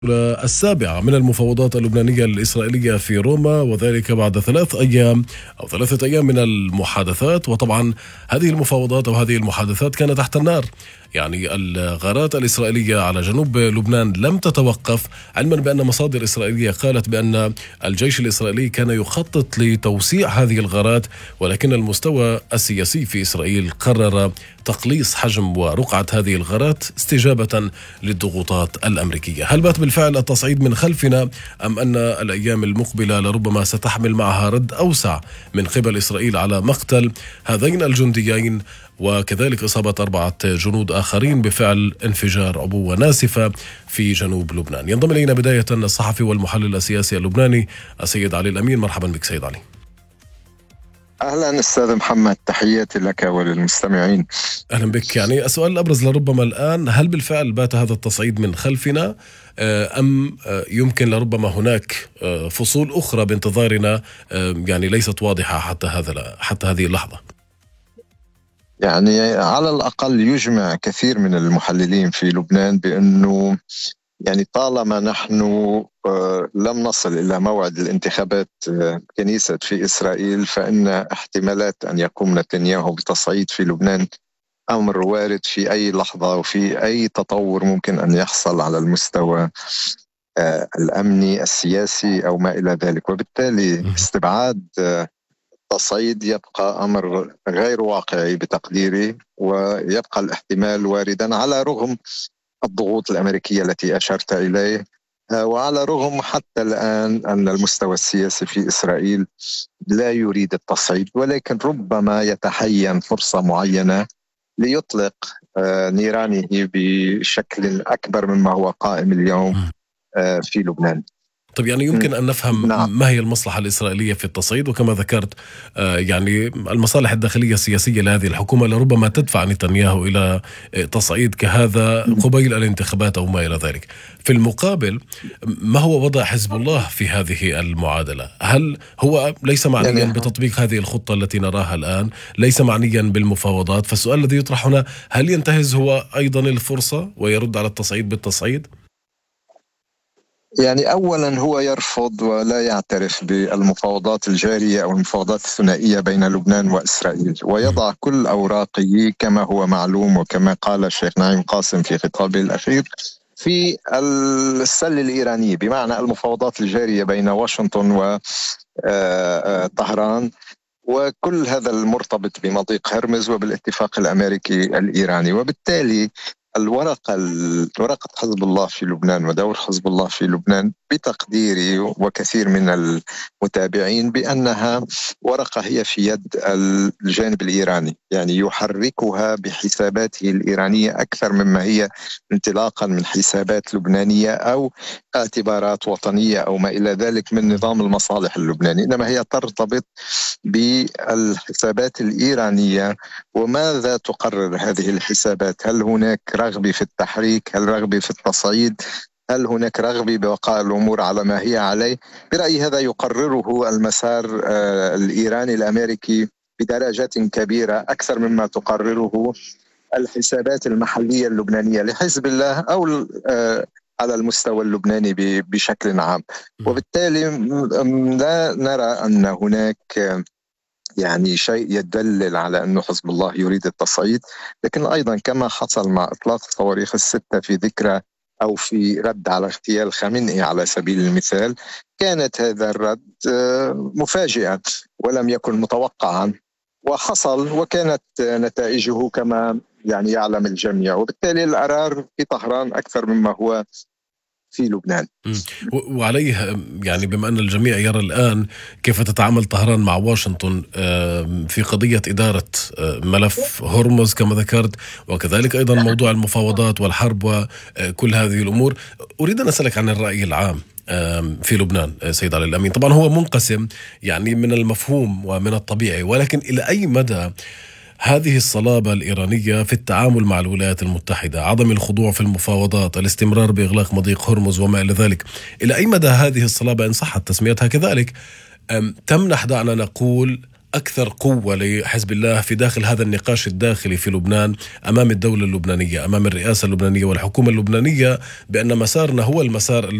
السابعة من المفاوضات اللبنانية الإسرائيلية في روما، وذلك بعد 3 أيام أو 3 أيام من المحادثات. وطبعا هذه المفاوضات أو هذه المحادثات كانت تحت النار. يعني الغارات الإسرائيلية على جنوب لبنان لم تتوقف، علما بأن مصادر إسرائيلية قالت بأن الجيش الإسرائيلي كان يخطط لتوسيع هذه الغارات، ولكن المستوى السياسي في إسرائيل قرر تقليص حجم ورقعة هذه الغارات استجابة للضغوطات الأمريكية. هل بات بالفعل التصعيد من خلفنا، أم أن الأيام المقبلة لربما ستحمل معها رد أوسع من قبل إسرائيل على مقتل هذين الجنديين وكذلك إصابة 4 جنود آخرين بفعل انفجار عبوة ناسفة في جنوب لبنان؟ ينضم إلينا بداية الصحفي والمحلل السياسي اللبناني السيد علي الأمين. مرحبا بك سيد علي. أهلا أستاذ محمد، تحياتي لك وللمستمعين. أهلا بك. يعني السؤال الأبرز لربما الآن، هل بالفعل بات هذا التصعيد من خلفنا، أم يمكن لربما هناك فصول أخرى بانتظارنا يعني ليست واضحة حتى هذه اللحظة؟ يعني على الأقل يجمع كثير من المحللين في لبنان بأنه يعني طالما نحن لم نصل إلى موعد الانتخابات كنيسة في إسرائيل، فإن احتمالات أن يقوم نتنياهو بتصعيد في لبنان أمر وارد في أي لحظة، وفي أي تطور ممكن أن يحصل على المستوى الأمني السياسي أو ما إلى ذلك. وبالتالي استبعاد التصعيد يبقى أمر غير واقعي بتقديري، ويبقى الاحتمال واردا على رغم الضغوط الأمريكية التي أشرت إليه، وعلى رغم حتى الآن أن المستوى السياسي في إسرائيل لا يريد التصعيد، ولكن ربما يتحين فرصة معينة ليطلق نيرانه بشكل أكبر مما هو قائم اليوم في لبنان. طب يعني يمكن أن نفهم ما هي المصلحة الإسرائيلية في التصعيد، وكما ذكرت يعني المصالح الداخلية السياسية لهذه الحكومة لربما تدفع نتنياهو إلى تصعيد كهذا قبيل الانتخابات أو ما إلى ذلك. في المقابل، ما هو وضع حزب الله في هذه المعادلة؟ هل هو ليس معنيا بتطبيق هذه الخطة التي نراها الآن؟ ليس معنيا بالمفاوضات؟ فالسؤال الذي يطرح هنا، هل ينتهز هو أيضا الفرصة ويرد على التصعيد بالتصعيد؟ يعني أولا هو يرفض ولا يعترف بالمفاوضات الجارية أو المفاوضات الثنائية بين لبنان وإسرائيل، ويضع كل أوراقه كما هو معلوم وكما قال الشيخ نعيم قاسم في خطابه الأخير في السلة الإيرانية، بمعنى المفاوضات الجارية بين واشنطن وطهران، وكل هذا المرتبط بمضيق هرمز وبالاتفاق الأمريكي الإيراني. وبالتالي ورقة حزب الله في لبنان ودور حزب الله في لبنان بتقديري وكثير من المتابعين بأنها ورقة هي في يد الجانب الإيراني، يعني يحركها بحساباته الإيرانية أكثر مما هي انطلاقا من حسابات لبنانية أو اعتبارات وطنية أو ما إلى ذلك من نظام المصالح اللبناني، إنما هي ترتبط بالحسابات الإيرانية. وماذا تقرر هذه الحسابات؟ هل هناك رغبة في التحريك؟ هل رغبة في التصعيد؟ هل هناك رغبة ببقاء الأمور على ما هي عليه؟ برأيي هذا يقرره المسار الإيراني الأمريكي بدرجة كبيرة أكثر مما تقرره الحسابات المحلية اللبنانية لحزب الله أو على المستوى اللبناني بشكل عام. وبالتالي لا نرى أن هناك يعني شيء يدلل على أنه حزب الله يريد التصعيد، لكن أيضا كما حصل مع إطلاق الصواريخ ال6 في ذكرى أو في رد على اغتيال خامنئي على سبيل المثال، كانت هذا الرد مفاجئا ولم يكن متوقعا، وحصل وكانت نتائجه كما يعني يعلم الجميع. وبالتالي القرار في طهران أكثر مما هو في لبنان. وعليه يعني بما أن الجميع يرى الآن كيف تتعامل طهران مع واشنطن في قضية إدارة ملف هرمز كما ذكرت، وكذلك أيضا موضوع المفاوضات والحرب وكل هذه الأمور، أريد أن أسألك عن الرأي العام في لبنان سيد علي الأمين. طبعا هو منقسم يعني من المفهوم ومن الطبيعي، ولكن إلى أي مدى هذه الصلابة الإيرانية في التعامل مع الولايات المتحدة، عدم الخضوع في المفاوضات، الاستمرار بإغلاق مضيق هرمز وما إلى ذلك، إلى أي مدى هذه الصلابة إن صحت تسميتها كذلك تمنح، دعنا نقول، أكثر قوة لحزب الله في داخل هذا النقاش الداخلي في لبنان أمام الدولة اللبنانية، أمام الرئاسة اللبنانية والحكومة اللبنانية، بأن مسارنا هو المسار